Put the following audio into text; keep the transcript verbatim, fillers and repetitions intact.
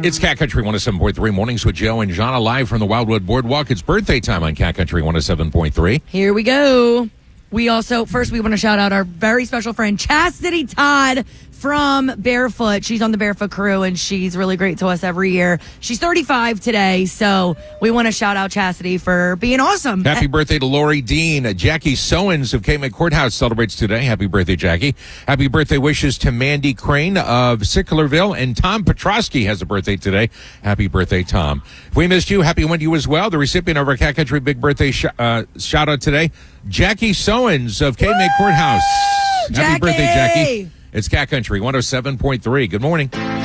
It's Cat Country one oh seven point three Mornings with Joe and Jana live from the Wildwood Boardwalk. It's birthday time on Cat Country one oh seven point three. Here we go. We also, first we want to shout out our very special friend, Chastity Todd from Barefoot. She's on the Barefoot crew, and she's really great to us every year. She's thirty-five today, so we want to shout out Chastity for being awesome. Happy birthday to Lori Dean. Jackie Sowens of Cape May Courthouse celebrates today. Happy birthday, Jackie. Happy birthday wishes to Mandy Crane of Sicklerville, and Tom Petrosky has a birthday today. Happy birthday, Tom. If we missed you, happy one to you as well. The recipient of our Cat Country Big Birthday sh- uh, shout out today, Jackie Sowens of Cape May Courthouse. Happy Jackie! birthday, Jackie. It's Cat Country one oh seven point three. Good morning.